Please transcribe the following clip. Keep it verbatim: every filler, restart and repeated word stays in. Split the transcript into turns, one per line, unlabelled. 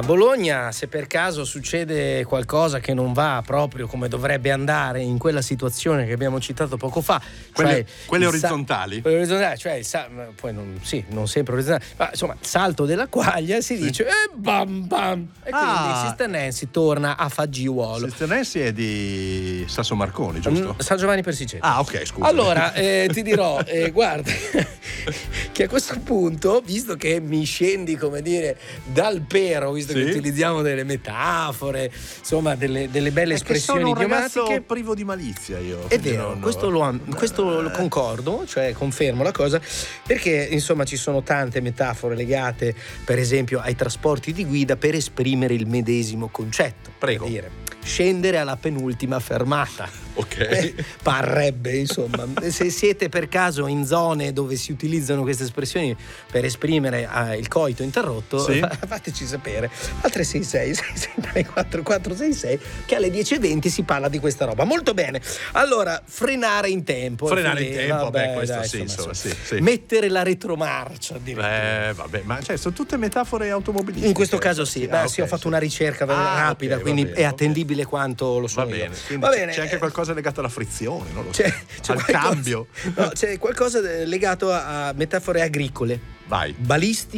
Bologna, se per caso succede qualcosa che non va proprio come dovrebbe andare in quella situazione che abbiamo citato poco fa,
quelle,
cioè
quelle orizzontali,
sa- quelle orizzontali, cioè il sa- poi non, sì, non sempre orizzontali, ma insomma il salto della quaglia si dice e bam bam e quindi
Ah.
Sister Nancy torna a Fagiuolo.
Sister Nancy è di Sasso Marconi, giusto?
San Giovanni Persiceto.
Ah, ok, scusa.
Allora, eh, ti dirò, eh, guarda, che a questo punto, visto che mi scendi, come dire, dal pero, visto
Sì.
che utilizziamo delle metafore, insomma, delle, delle belle
È che
espressioni
sono un ragazzo
idiomatiche.
privo di malizia io.
È
quindi
vero,
non-
questo, lo, am- questo lo concordo, cioè confermo la cosa, perché insomma ci sono tante metafore legate, per esempio, ai trasporti di guida per esprimere il medesimo concetto.
Prego.
Per dire, scendere alla penultima fermata.
Ok.
Eh, parrebbe, insomma, se siete per caso in zone dove si utilizzano queste espressioni per esprimere eh, il coito interrotto,
Sì.
fa- fateci sapere al tre sei sei sei sei tre quattro quattro sei sei che alle dieci e venti si parla di questa roba. Molto bene. Allora, frenare in tempo.
Frenare in
Fine-
tempo,
vabbè,
beh, questo
dai,
sì,
insomma,
insomma,
insomma.
sì, sì.
Mettere la retromarcia addirittura.
Eh, vabbè, ma cioè, sono tutte metafore automobilistiche.
In questo caso sì, beh,
Ah,
sì,
ok,
ho fatto
sì.
una ricerca
Ah,
rapida,
ok, va
quindi
bene,
è
va
attendibile quanto lo
Va
sono io.
bene, quindi
Va
c'è-
bene.
c'è anche qualcosa legato alla frizione, non lo so.
C'è, c'è
al
qualcosa-
cambio.
no, c'è qualcosa legato a, a metafore agricole.
Vai.
Balistiche